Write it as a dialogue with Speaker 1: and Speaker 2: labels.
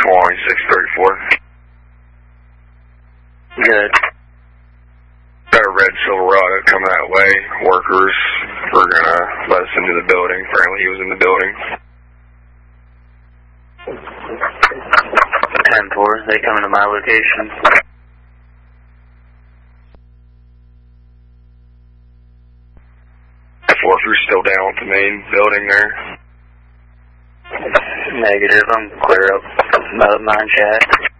Speaker 1: 2634.
Speaker 2: Good.
Speaker 1: Got a red Silverado coming that way. Workers were going to let us into the building. Apparently he was in the building.
Speaker 2: 10-4, they coming to my location.
Speaker 1: Workers still down at the main building there.
Speaker 2: Negative, I'm clear up about 9 shack.